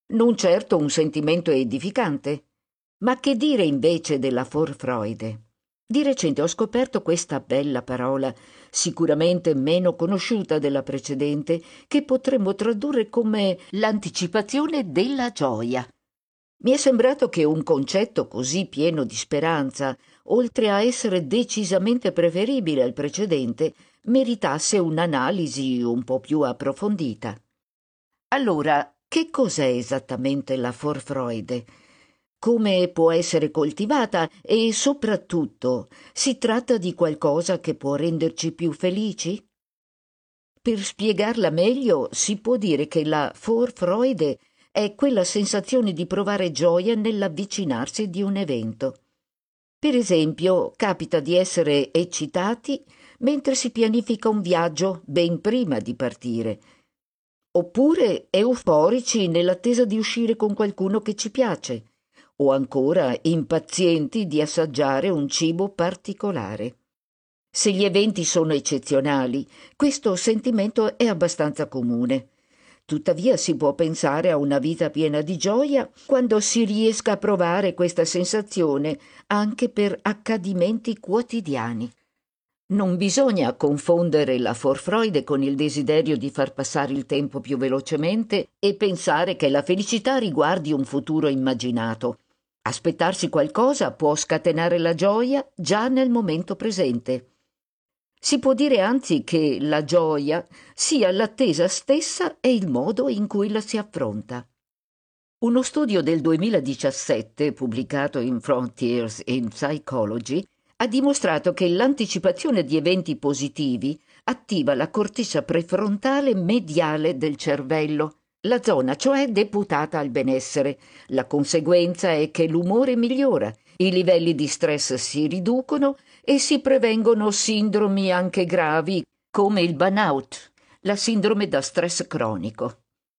Non certo un sentimento edificante. Ma che dire invece della Vorfreude? Di recente ho scoperto questa bella parola, sicuramente meno conosciuta della precedente, che potremmo tradurre come l'anticipazione della gioia. Mi è sembrato che un concetto così pieno di speranza, oltre a essere decisamente preferibile al precedente, meritasse un'analisi un po' più approfondita. Allora, che cos'è esattamente la Vorfreude? Come può essere coltivata e soprattutto si tratta di qualcosa che può renderci più felici? Per spiegarla meglio, si può dire che la Vorfreude è quella sensazione di provare gioia nell'avvicinarsi di un evento. Per esempio, capita di essere eccitati mentre si pianifica un viaggio ben prima di partire, oppure euforici nell'attesa di uscire con qualcuno che ci piace, o ancora impazienti di assaggiare un cibo particolare. Se gli eventi sono eccezionali, questo sentimento è abbastanza comune. Tuttavia si può pensare a una vita piena di gioia quando si riesca a provare questa sensazione anche per accadimenti quotidiani. Non bisogna confondere la Vorfreude con il desiderio di far passare il tempo più velocemente e pensare che la felicità riguardi un futuro immaginato. Aspettarsi qualcosa può scatenare la gioia già nel momento presente. Si può dire anzi che la gioia sia l'attesa stessa e il modo in cui la si affronta. Uno studio del 2017, pubblicato in Frontiers in Psychology, ha dimostrato che l'anticipazione di eventi positivi attiva la corteccia prefrontale mediale del cervello, la zona cioè deputata al benessere. La conseguenza è che l'umore migliora, i livelli di stress si riducono e si prevengono sindromi anche gravi come il burnout, la sindrome da stress cronico.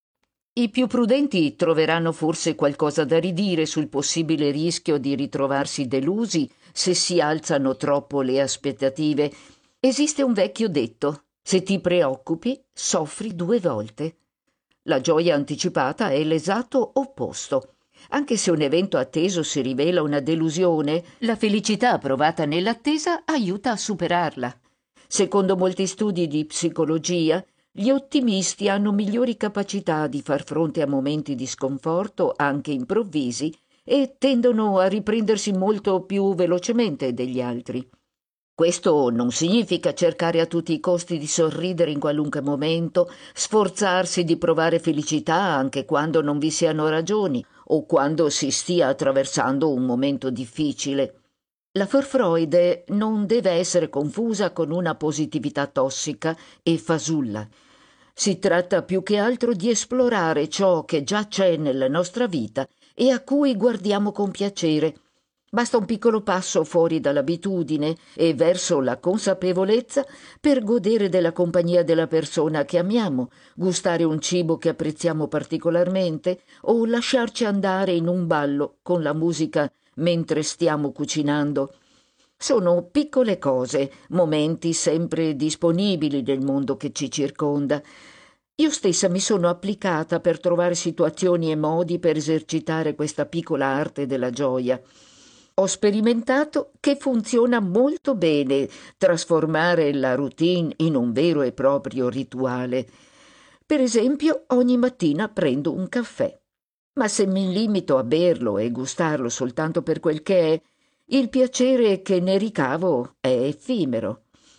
I più prudenti troveranno forse qualcosa da ridire sul possibile rischio di ritrovarsi delusi se si alzano troppo le aspettative. Esiste un vecchio detto: se ti preoccupi, soffri due volte. La gioia anticipata è l'esatto opposto. Anche se un evento atteso si rivela una delusione, la felicità provata nell'attesa aiuta a superarla. Secondo molti studi di psicologia, gli ottimisti hanno migliori capacità di far fronte a momenti di sconforto, anche improvvisi, e tendono a riprendersi molto più velocemente degli altri. Questo non significa cercare a tutti i costi di sorridere in qualunque momento, sforzarsi di provare felicità anche quando non vi siano ragioni o quando si stia attraversando un momento difficile. La Vorfreude non deve essere confusa con una positività tossica e fasulla. Si tratta più che altro di esplorare ciò che già c'è nella nostra vita e a cui guardiamo con piacere. Basta un piccolo passo fuori dall'abitudine e verso la consapevolezza per godere della compagnia della persona che amiamo, gustare un cibo che apprezziamo particolarmente o lasciarci andare in un ballo con la musica mentre stiamo cucinando. Sono piccole cose, momenti sempre disponibili nel mondo che ci circonda. Io stessa mi sono applicata per trovare situazioni e modi per esercitare questa piccola arte della gioia. Ho sperimentato che funziona molto bene trasformare la routine in un vero e proprio rituale. Per esempio, ogni mattina prendo un caffè. Ma se mi limito a berlo e gustarlo soltanto per quel che è, il piacere che ne ricavo è effimero.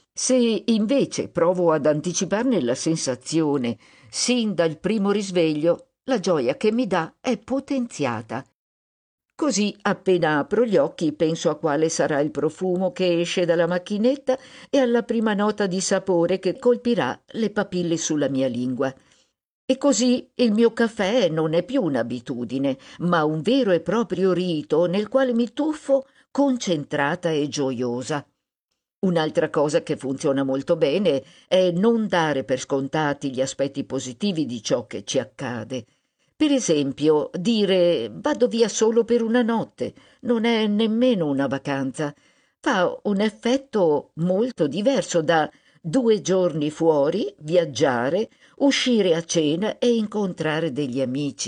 Se invece provo ad anticiparne la sensazione sin dal primo risveglio, la gioia che mi dà è potenziata. Così, appena apro gli occhi, penso a quale sarà il profumo che esce dalla macchinetta e alla prima nota di sapore che colpirà le papille sulla mia lingua. E così il mio caffè non è più un'abitudine, ma un vero e proprio rito nel quale mi tuffo concentrata e gioiosa. Un'altra cosa che funziona molto bene è non dare per scontati gli aspetti positivi di ciò che ci accade. Per esempio, dire vado via solo per una notte, non è nemmeno una vacanza. Fa un effetto molto diverso da 2 giorni fuori, viaggiare, uscire a cena e incontrare degli amici.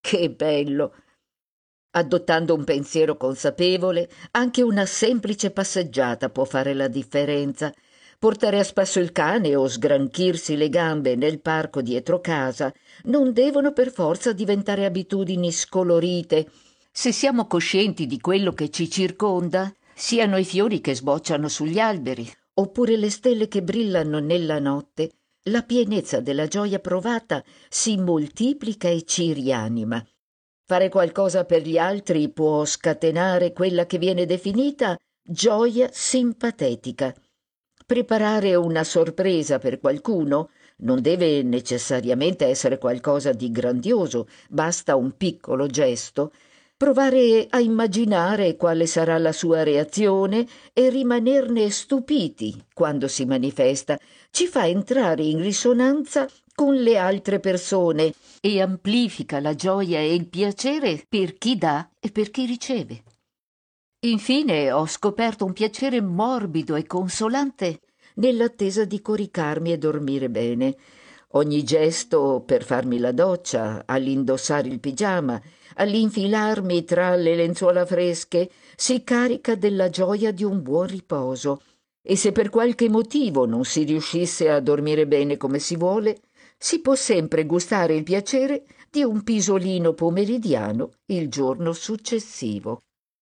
Che bello! Adottando un pensiero consapevole, anche una semplice passeggiata può fare la differenza. Portare a spasso il cane o sgranchirsi le gambe nel parco dietro casa non devono per forza diventare abitudini scolorite. Se siamo coscienti di quello che ci circonda, siano i fiori che sbocciano sugli alberi, oppure le stelle che brillano nella notte, la pienezza della gioia provata si moltiplica e ci rianima. Fare qualcosa per gli altri può scatenare quella che viene definita gioia simpatetica. Preparare una sorpresa per qualcuno non deve necessariamente essere qualcosa di grandioso, basta un piccolo gesto. Provare a immaginare quale sarà la sua reazione e rimanerne stupiti quando si manifesta ci fa entrare in risonanza con le altre persone e amplifica la gioia e il piacere per chi dà e per chi riceve. Infine ho scoperto un piacere morbido e consolante nell'attesa di coricarmi e dormire bene. Ogni gesto per farmi la doccia, all'indossare il pigiama, all'infilarmi tra le lenzuola fresche, si carica della gioia di un buon riposo. E se per qualche motivo non si riuscisse a dormire bene come si vuole, si può sempre gustare il piacere di un pisolino pomeridiano il giorno successivo.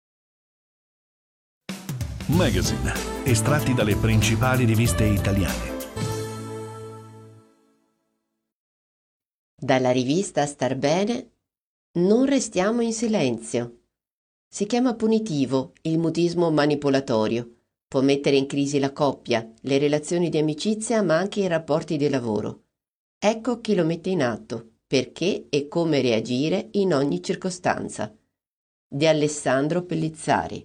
Magazine, estratti dalle principali riviste italiane. Dalla rivista Star Bene, non restiamo in silenzio. Si chiama punitivo il mutismo manipolatorio. Può mettere in crisi la coppia, le relazioni di amicizia, ma anche i rapporti di lavoro. Ecco chi lo mette in atto, perché e come reagire in ogni circostanza. Di Alessandro Pellizzari.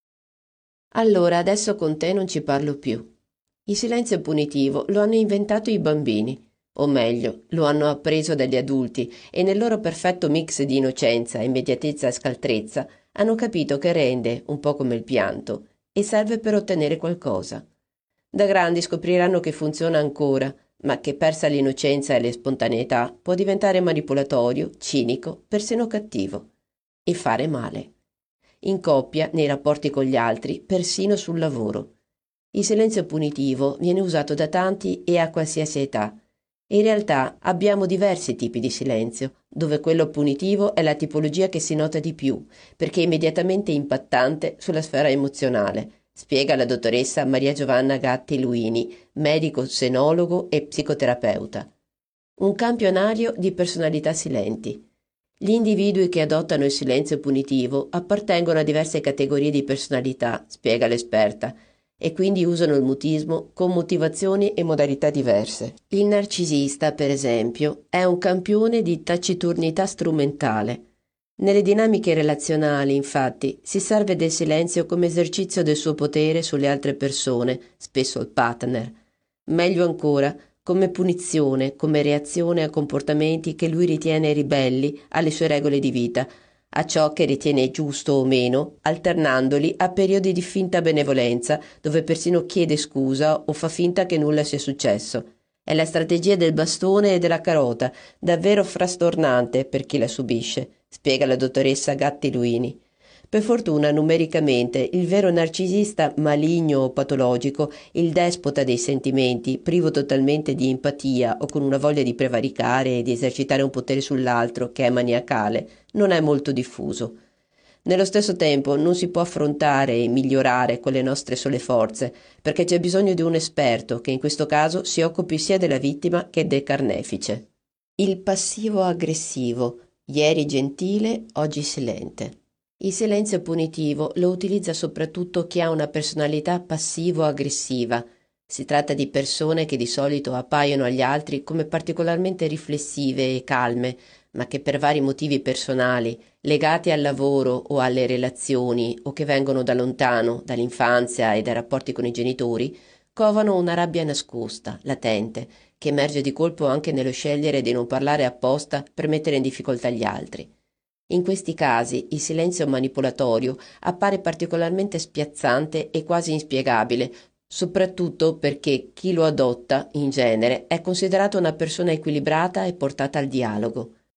Allora, adesso con te non ci parlo più. Il silenzio punitivo lo hanno inventato i bambini, o meglio, lo hanno appreso dagli adulti e nel loro perfetto mix di innocenza, immediatezza e scaltrezza hanno capito che rende, un po' come il pianto, e serve per ottenere qualcosa. Da grandi scopriranno che funziona ancora, ma che persa l'innocenza e la spontaneità può diventare manipolatorio, cinico, persino cattivo e fare male. In coppia, nei rapporti con gli altri, persino sul lavoro. Il silenzio punitivo viene usato da tanti e a qualsiasi età. In realtà abbiamo diversi tipi di silenzio, dove quello punitivo è la tipologia che si nota di più, perché è immediatamente impattante sulla sfera emozionale, spiega la dottoressa Maria Giovanna Gatti Luini, medico senologo e psicoterapeuta. Un campionario di personalità silenti. Gli individui che adottano il silenzio punitivo appartengono a diverse categorie di personalità, spiega l'esperta, e quindi usano il mutismo con motivazioni e modalità diverse. Il narcisista, per esempio, è un campione di taciturnità strumentale. Nelle dinamiche relazionali, infatti, si serve del silenzio come esercizio del suo potere sulle altre persone, spesso il partner. Meglio ancora, come punizione, come reazione a comportamenti che lui ritiene ribelli alle sue regole di vita, a ciò che ritiene giusto o meno, alternandoli a periodi di finta benevolenza, dove persino chiede scusa o fa finta che nulla sia successo. È la strategia del bastone e della carota, davvero frastornante per chi la subisce, spiega la dottoressa Gatti Luini. Per fortuna, numericamente, il vero narcisista maligno o patologico, il despota dei sentimenti, privo totalmente di empatia o con una voglia di prevaricare e di esercitare un potere sull'altro che è maniacale, non è molto diffuso. Nello stesso tempo non si può affrontare e migliorare con le nostre sole forze, perché c'è bisogno di un esperto che in questo caso si occupi sia della vittima che del carnefice. Il passivo aggressivo, ieri gentile, oggi silente. Il silenzio punitivo lo utilizza soprattutto chi ha una personalità passivo-aggressiva. Si tratta di persone che di solito appaiono agli altri come particolarmente riflessive e calme, ma che per vari motivi personali, legati al lavoro o alle relazioni, o che vengono da lontano, dall'infanzia e dai rapporti con i genitori, covano una rabbia nascosta, latente, che emerge di colpo anche nello scegliere di non parlare apposta per mettere in difficoltà gli altri. In questi casi il silenzio manipolatorio appare particolarmente spiazzante e quasi inspiegabile, soprattutto perché chi lo adotta, in genere, è considerato una persona equilibrata e portata al dialogo.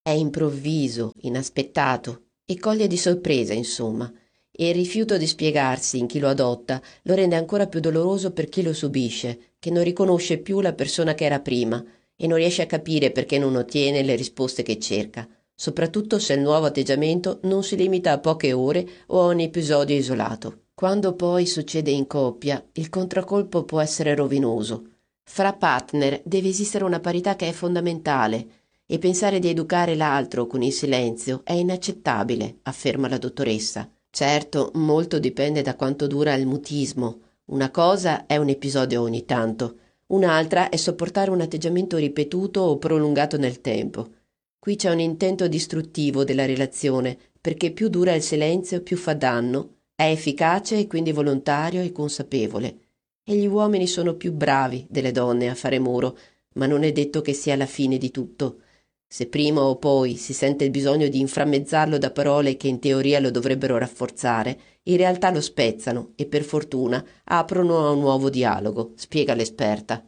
È improvviso, inaspettato e coglie di sorpresa, insomma, e il rifiuto di spiegarsi in chi lo adotta lo rende ancora più doloroso per chi lo subisce, che non riconosce più la persona che era prima e non riesce a capire perché non ottiene le risposte che cerca, soprattutto se il nuovo atteggiamento non si limita a poche ore o a un episodio isolato. Quando poi succede in coppia, il contraccolpo può essere rovinoso. Fra partner deve esistere una parità che è fondamentale e pensare di educare l'altro con il silenzio è inaccettabile, afferma la dottoressa. Certo, molto dipende da quanto dura il mutismo. Una cosa è un episodio ogni tanto, un'altra è sopportare un atteggiamento ripetuto o prolungato nel tempo. Qui c'è un intento distruttivo della relazione, perché più dura il silenzio, più fa danno, è efficace e quindi volontario e consapevole. E gli uomini sono più bravi delle donne a fare muro, ma non è detto che sia la fine di tutto. Se prima o poi si sente il bisogno di inframmezzarlo da parole che in teoria lo dovrebbero rafforzare, in realtà lo spezzano e per fortuna aprono a un nuovo dialogo, spiega l'esperta.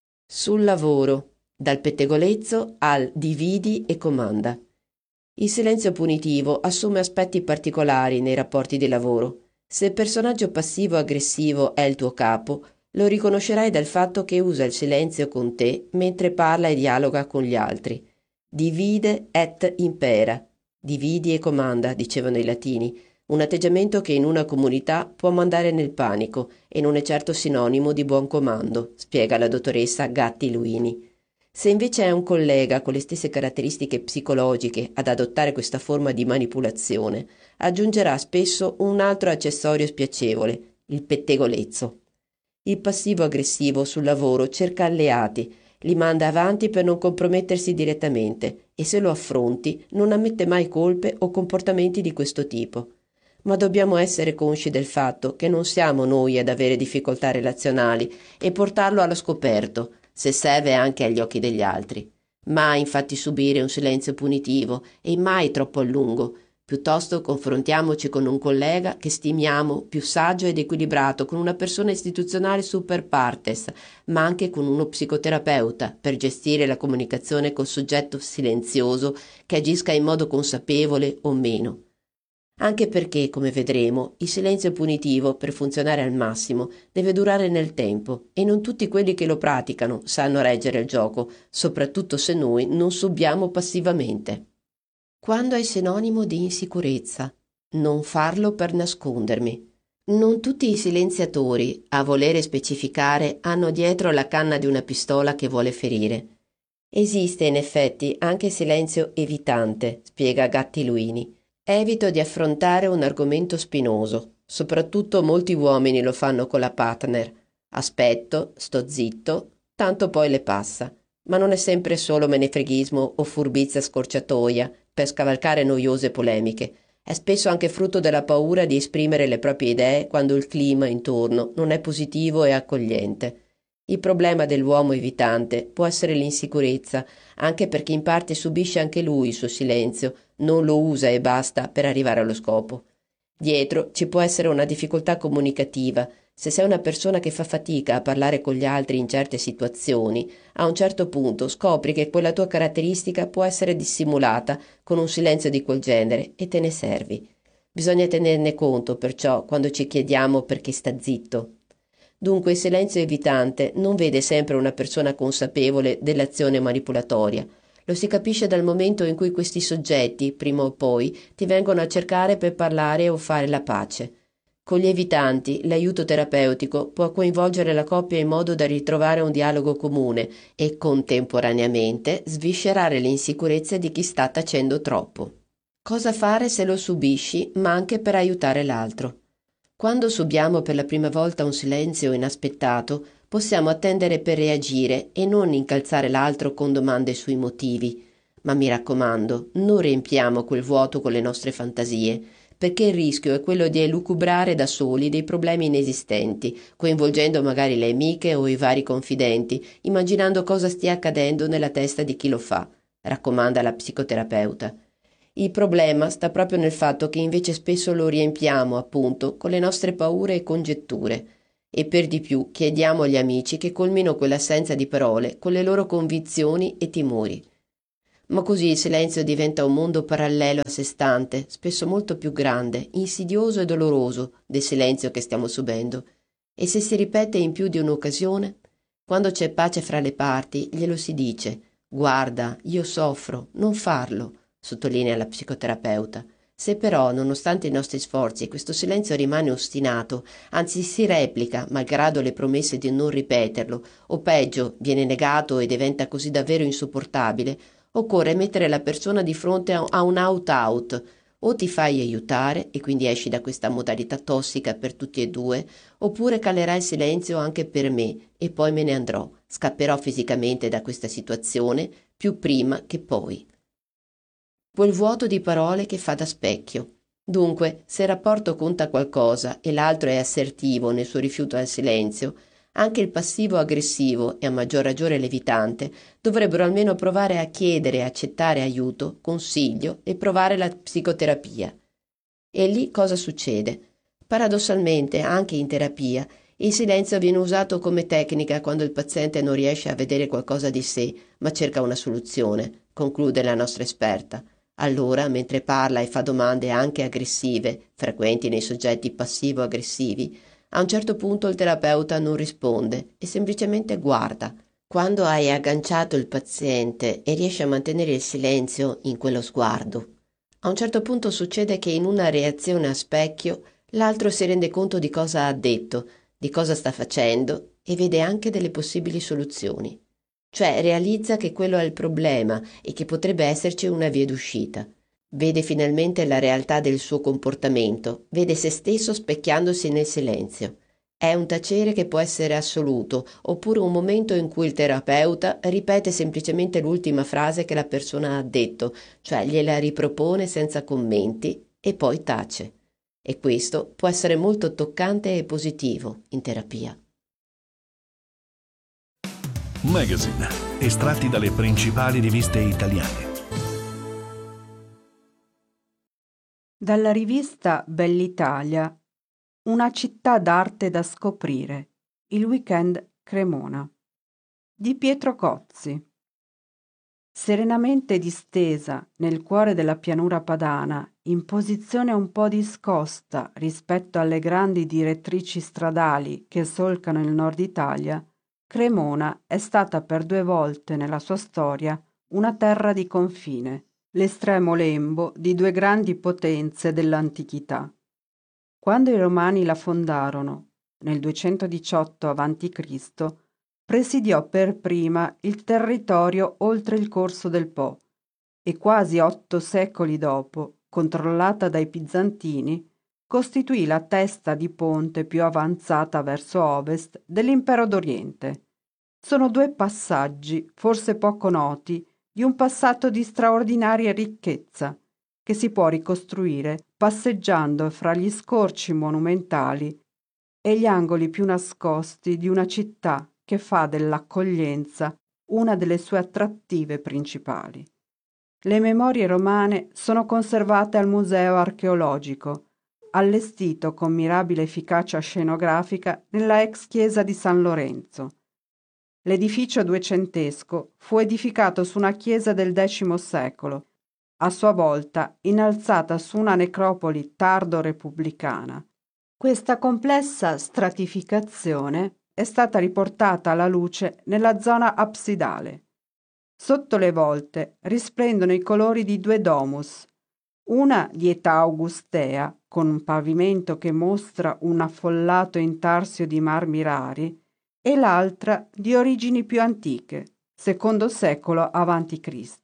Sul lavoro, dal pettegolezzo al dividi e comanda. Il silenzio punitivo assume aspetti particolari nei rapporti di lavoro. Se il personaggio passivo-aggressivo è il tuo capo, lo riconoscerai dal fatto che usa il silenzio con te mentre parla e dialoga con gli altri. Divide et impera. Dividi e comanda, dicevano i latini, un atteggiamento che in una comunità può mandare nel panico e non è certo sinonimo di buon comando, spiega la dottoressa Gatti Luini. Se invece è un collega con le stesse caratteristiche psicologiche ad adottare questa forma di manipolazione, aggiungerà spesso un altro accessorio spiacevole, il pettegolezzo. Il passivo-aggressivo sul lavoro cerca alleati, li manda avanti per non compromettersi direttamente e se lo affronti non ammette mai colpe o comportamenti di questo tipo. Ma dobbiamo essere consci del fatto che non siamo noi ad avere difficoltà relazionali e portarlo allo scoperto, se serve anche agli occhi degli altri. Mai infatti subire un silenzio punitivo e mai troppo a lungo. Piuttosto confrontiamoci con un collega che stimiamo più saggio ed equilibrato, con una persona istituzionale super partes, ma anche con uno psicoterapeuta per gestire la comunicazione col soggetto silenzioso che agisca in modo consapevole o meno. Anche perché, come vedremo, il silenzio punitivo, per funzionare al massimo, deve durare nel tempo e non tutti quelli che lo praticano sanno reggere il gioco, soprattutto se noi non subiamo passivamente. Quando è sinonimo di insicurezza, non farlo per nascondermi. Non tutti i silenziatori, a volere specificare, hanno dietro la canna di una pistola che vuole ferire. Esiste in effetti anche silenzio evitante, spiega Gatti Luini. Evito di affrontare un argomento spinoso, soprattutto molti uomini lo fanno con la partner. Aspetto, sto zitto, tanto poi le passa. Ma non è sempre solo menefreghismo o furbizia scorciatoia per scavalcare noiose polemiche. È spesso anche frutto della paura di esprimere le proprie idee quando il clima intorno non è positivo e accogliente. Il problema dell'uomo evitante può essere l'insicurezza, anche perché in parte subisce anche lui il suo silenzio, non lo usa e basta per arrivare allo scopo. Dietro ci può essere una difficoltà comunicativa. Se sei una persona che fa fatica a parlare con gli altri in certe situazioni, a un certo punto scopri che quella tua caratteristica può essere dissimulata con un silenzio di quel genere e te ne servi. Bisogna tenerne conto, perciò, quando ci chiediamo perché sta zitto. Dunque il silenzio evitante non vede sempre una persona consapevole dell'azione manipolatoria. Lo si capisce dal momento in cui questi soggetti, prima o poi, ti vengono a cercare per parlare o fare la pace. Con gli evitanti, l'aiuto terapeutico può coinvolgere la coppia in modo da ritrovare un dialogo comune e contemporaneamente sviscerare le insicurezze di chi sta tacendo troppo. Cosa fare se lo subisci, ma anche per aiutare l'altro? Quando subiamo per la prima volta un silenzio inaspettato, possiamo attendere per reagire e non incalzare l'altro con domande sui motivi. Ma mi raccomando, non riempiamo quel vuoto con le nostre fantasie, perché il rischio è quello di elucubrare da soli dei problemi inesistenti, coinvolgendo magari le amiche o i vari confidenti, immaginando cosa stia accadendo nella testa di chi lo fa, raccomanda la psicoterapeuta. Il problema sta proprio nel fatto che invece spesso lo riempiamo, appunto, con le nostre paure e congetture. E per di più chiediamo agli amici che colmino quell'assenza di parole con le loro convinzioni e timori. Ma così il silenzio diventa un mondo parallelo a sé stante, spesso molto più grande, insidioso e doloroso del silenzio che stiamo subendo. E se si ripete in più di un'occasione, quando c'è pace fra le parti, glielo si dice: guarda, io soffro, non farlo, sottolinea la psicoterapeuta. Se però, nonostante i nostri sforzi, questo silenzio rimane ostinato, anzi si replica, malgrado le promesse di non ripeterlo, o peggio, viene negato e diventa così davvero insopportabile, occorre mettere la persona di fronte a un out-out. O ti fai aiutare e quindi esci da questa modalità tossica per tutti e due, oppure calerà il silenzio anche per me e poi me ne andrò, scapperò fisicamente da questa situazione più prima che poi. Quel vuoto di parole che fa da specchio. Dunque, se il rapporto conta qualcosa e l'altro è assertivo nel suo rifiuto al silenzio, anche il passivo aggressivo e a maggior ragione l'evitante dovrebbero almeno provare a chiedere e accettare aiuto, consiglio e provare la psicoterapia. E lì cosa succede? Paradossalmente, anche in terapia, il silenzio viene usato come tecnica quando il paziente non riesce a vedere qualcosa di sé, ma cerca una soluzione, conclude la nostra esperta. Allora, mentre parla e fa domande anche aggressive, frequenti nei soggetti passivo-aggressivi, a un certo punto il terapeuta non risponde e semplicemente guarda. Quando hai agganciato il paziente e riesci a mantenere il silenzio in quello sguardo, a un certo punto succede che in una reazione a specchio l'altro si rende conto di cosa ha detto, di cosa sta facendo e vede anche delle possibili soluzioni. Cioè realizza che quello è il problema e che potrebbe esserci una via d'uscita. Vede finalmente la realtà del suo comportamento, vede se stesso specchiandosi nel silenzio. È un tacere che può essere assoluto, oppure un momento in cui il terapeuta ripete semplicemente l'ultima frase che la persona ha detto, cioè gliela ripropone senza commenti e poi tace. E questo può essere molto toccante e positivo in terapia. Magazine, estratti dalle principali riviste italiane. Dalla rivista Bell'Italia, una città d'arte da scoprire, il weekend Cremona, di Pietro Cozzi. Serenamente distesa nel cuore della pianura padana, in posizione un po' discosta rispetto alle grandi direttrici stradali che solcano il nord Italia, Cremona è stata per 2 volte nella sua storia una terra di confine, l'estremo lembo di 2 grandi potenze dell'antichità. Quando i Romani la fondarono, nel 218 a.C., presidiò per prima il territorio oltre il corso del Po e quasi 8 secoli dopo, controllata dai Bizantini, costituì la testa di ponte più avanzata verso ovest dell'impero d'Oriente. Sono 2 passaggi, forse poco noti, di un passato di straordinaria ricchezza, che si può ricostruire passeggiando fra gli scorci monumentali e gli angoli più nascosti di una città che fa dell'accoglienza una delle sue attrattive principali. Le memorie romane sono conservate al Museo archeologico, allestito con mirabile efficacia scenografica nella ex chiesa di San Lorenzo. L'edificio duecentesco fu edificato su una chiesa del X secolo, a sua volta innalzata su una necropoli tardo-repubblicana. Questa complessa stratificazione è stata riportata alla luce nella zona absidale. Sotto le volte risplendono i colori di 2 domus, una di età augustea, con un pavimento che mostra un affollato intarsio di marmi rari, e l'altra di origini più antiche, secondo secolo a.C.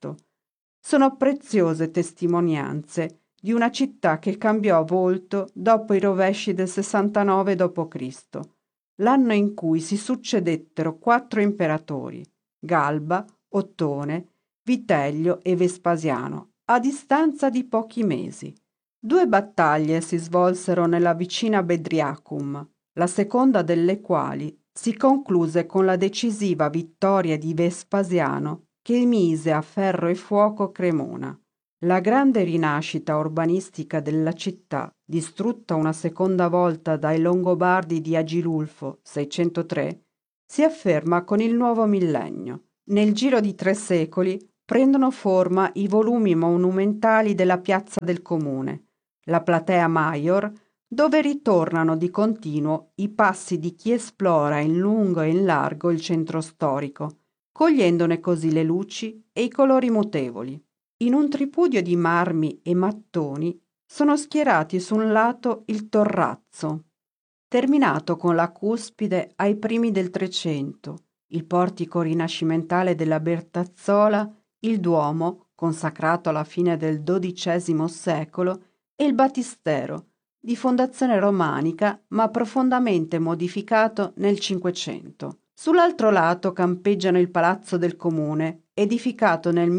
Sono preziose testimonianze di una città che cambiò volto dopo i rovesci del 69 d.C., l'anno in cui si succedettero 4 imperatori, Galba, Ottone, Vitellio e Vespasiano, a distanza di pochi mesi. 2 battaglie si svolsero nella vicina Bedriacum, la seconda delle quali si concluse con la decisiva vittoria di Vespasiano che mise a ferro e fuoco Cremona. La grande rinascita urbanistica della città, distrutta una seconda volta dai Longobardi di Agilulfo 603, si afferma con il nuovo millennio. Nel giro di 3 secoli prendono forma i volumi monumentali della piazza del Comune, la Platea Maior, dove ritornano di continuo i passi di chi esplora in lungo e in largo il centro storico, cogliendone così le luci e i colori mutevoli. In un tripudio di marmi e mattoni sono schierati su un lato il torrazzo, terminato con la cuspide ai primi del Trecento, il portico rinascimentale della Bertazzola, il Duomo, consacrato alla fine del XII secolo, e il battistero, di fondazione romanica ma profondamente modificato nel Cinquecento. Sull'altro lato campeggiano il Palazzo del Comune, edificato nel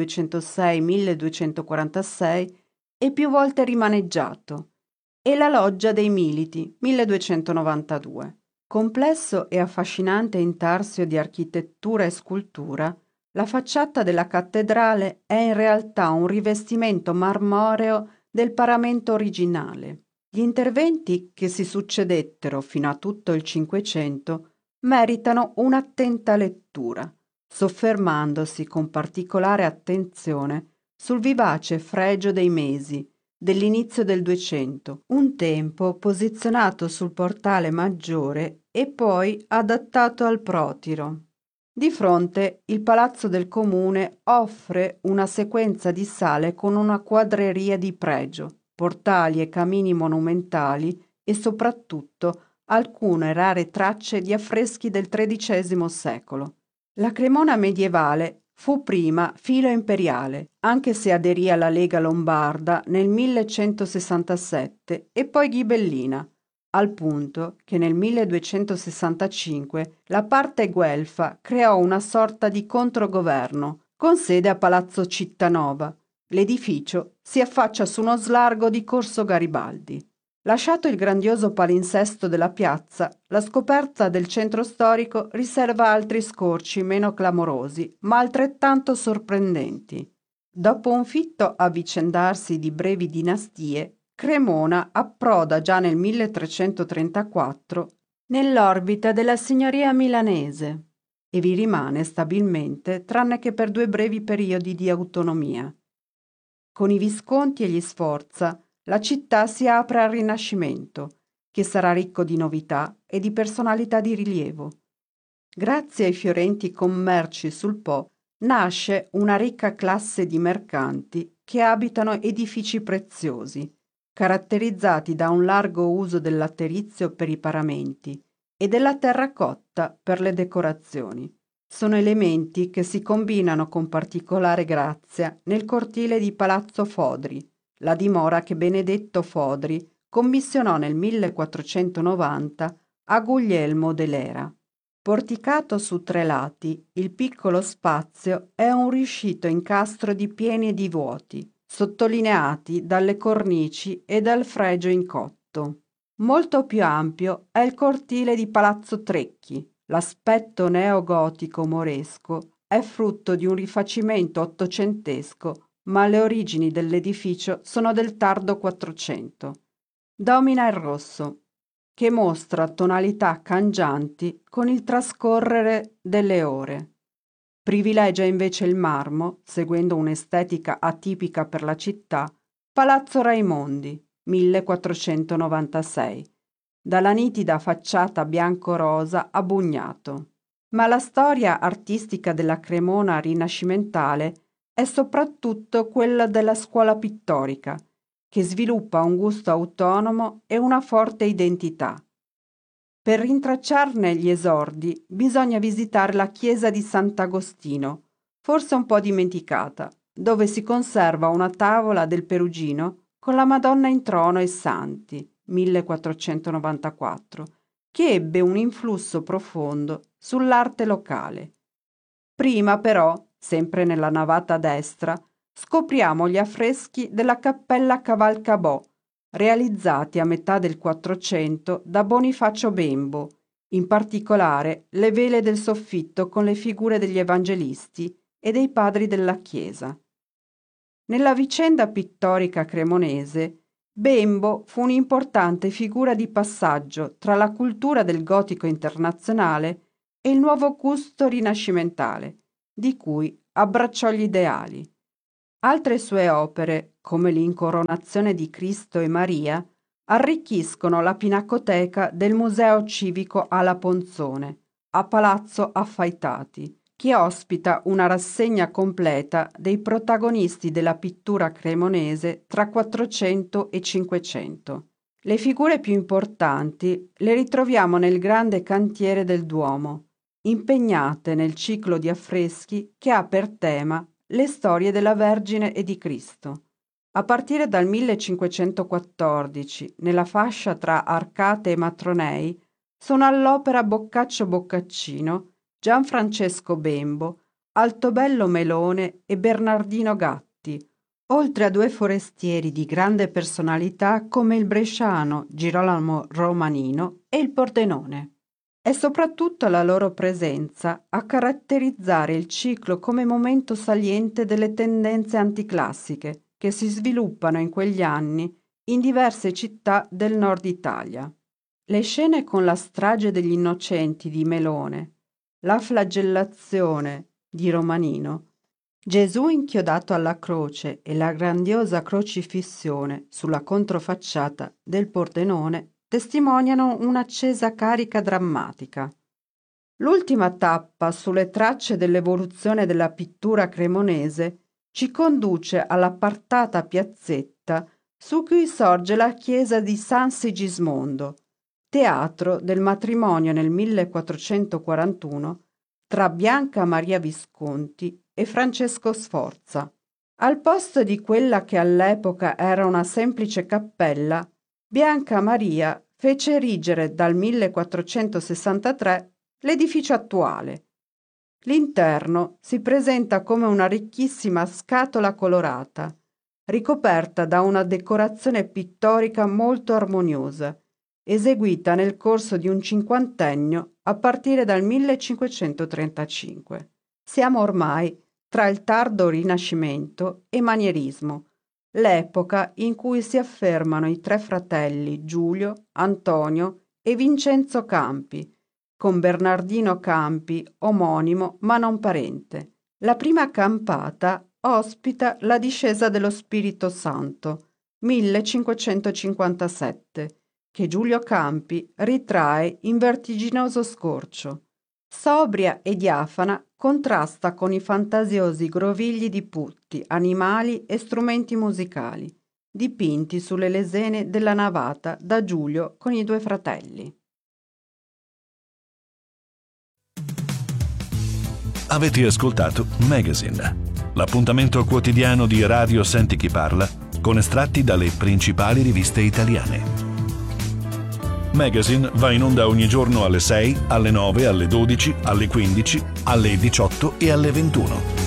1206-1246 e più volte rimaneggiato, e la Loggia dei Militi, 1292. Complesso e affascinante intarsio di architettura e scultura, la facciata della cattedrale è in realtà un rivestimento marmoreo del paramento originale. Gli interventi che si succedettero fino a tutto il Cinquecento meritano un'attenta lettura, soffermandosi con particolare attenzione sul vivace fregio dei mesi dell'inizio del Duecento, un tempo posizionato sul portale maggiore e poi adattato al protiro. Di fronte il Palazzo del Comune offre una sequenza di sale con una quadreria di pregio, portali e camini monumentali e soprattutto alcune rare tracce di affreschi del XIII secolo. La Cremona medievale fu prima filo imperiale, anche se aderì alla Lega Lombarda nel 1167 e poi ghibellina, al punto che nel 1265 la parte guelfa creò una sorta di controgoverno, con sede a Palazzo Cittanova. L'edificio si affaccia su uno slargo di Corso Garibaldi. Lasciato il grandioso palinsesto della piazza, la scoperta del centro storico riserva altri scorci meno clamorosi, ma altrettanto sorprendenti. Dopo un fitto avvicendarsi di brevi dinastie, Cremona approda già nel 1334 nell'orbita della signoria milanese e vi rimane stabilmente tranne che per 2 brevi periodi di autonomia. Con i Visconti e gli Sforza la città si apre al Rinascimento, che sarà ricco di novità e di personalità di rilievo. Grazie ai fiorenti commerci sul Po nasce una ricca classe di mercanti che abitano edifici preziosi, caratterizzati da un largo uso del laterizio per i paramenti e della terracotta per le decorazioni. Sono elementi che si combinano con particolare grazia nel cortile di Palazzo Fodri, la dimora che Benedetto Fodri commissionò nel 1490 a Guglielmo dell'Era. Porticato su 3 lati, il piccolo spazio è un riuscito incastro di pieni e di vuoti, sottolineati dalle cornici e dal fregio in cotto. Molto più ampio è il cortile di Palazzo Trecchi. L'aspetto neogotico moresco è frutto di un rifacimento ottocentesco, ma le origini dell'edificio sono del tardo Quattrocento. Domina il rosso, che mostra tonalità cangianti con il trascorrere delle ore. Privilegia invece il marmo, seguendo un'estetica atipica per la città, Palazzo Raimondi, 1496, dalla nitida facciata bianco-rosa a bugnato. Ma la storia artistica della Cremona rinascimentale è soprattutto quella della scuola pittorica, che sviluppa un gusto autonomo e una forte identità. Per rintracciarne gli esordi bisogna visitare la chiesa di Sant'Agostino, forse un po' dimenticata, dove si conserva una tavola del Perugino con la Madonna in trono e santi, 1494, che ebbe un influsso profondo sull'arte locale. Prima però, sempre nella navata destra, scopriamo gli affreschi della Cappella Cavalcabò, realizzati a metà del Quattrocento da Bonifacio Bembo, in particolare le vele del soffitto con le figure degli evangelisti e dei padri della Chiesa. Nella vicenda pittorica cremonese, Bembo fu un'importante figura di passaggio tra la cultura del gotico internazionale e il nuovo gusto rinascimentale, di cui abbracciò gli ideali. Altre sue opere, come l'Incoronazione di Cristo e Maria, arricchiscono la pinacoteca del Museo Civico alla Ponzone, a Palazzo Affaitati, che ospita una rassegna completa dei protagonisti della pittura cremonese tra 400 e 500. Le figure più importanti le ritroviamo nel grande cantiere del Duomo, impegnate nel ciclo di affreschi che ha per tema le storie della Vergine e di Cristo. A partire dal 1514, nella fascia tra Arcate e Matronei, sono all'opera Boccaccio Boccaccino, Gianfrancesco Bembo, Altobello Melone e Bernardino Gatti, oltre a due forestieri di grande personalità come il bresciano Girolamo Romanino e il Pordenone. È soprattutto la loro presenza a caratterizzare il ciclo come momento saliente delle tendenze anticlassiche che si sviluppano in quegli anni in diverse città del nord Italia. Le scene con la strage degli innocenti di Melone, la flagellazione di Romanino, Gesù inchiodato alla croce e la grandiosa crocifissione sulla controfacciata del Pordenone testimoniano un'accesa carica drammatica. L'ultima tappa sulle tracce dell'evoluzione della pittura cremonese ci conduce all'appartata piazzetta su cui sorge la chiesa di San Sigismondo, teatro del matrimonio nel 1441 tra Bianca Maria Visconti e Francesco Sforza. Al posto di quella che all'epoca era una semplice cappella, Bianca Maria fece erigere dal 1463 l'edificio attuale. L'interno si presenta come una ricchissima scatola colorata, ricoperta da una decorazione pittorica molto armoniosa, eseguita nel corso di un cinquantennio a partire dal 1535. Siamo ormai tra il tardo Rinascimento e Manierismo, l'epoca in cui si affermano i tre fratelli Giulio, Antonio e Vincenzo Campi, con Bernardino Campi, omonimo ma non parente. La prima campata ospita la discesa dello Spirito Santo, 1557, che Giulio Campi ritrae in vertiginoso scorcio. Sobria e diafana, contrasta con i fantasiosi grovigli di putti, animali e strumenti musicali, dipinti sulle lesene della navata da Giulio con i due fratelli. Avete ascoltato Magazine, l'appuntamento quotidiano di Radio Senti Chi Parla con estratti dalle principali riviste italiane. Magazine va in onda ogni giorno alle 6, alle 9, alle 12, alle 15, alle 18 e alle 21.